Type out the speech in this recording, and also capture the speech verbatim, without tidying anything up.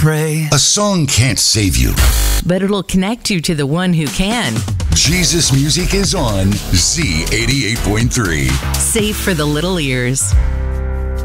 pray. A song can't save you, but it'll connect you to the one who can. Jesus music is on Z eighty-eight point three. Safe for the little ears.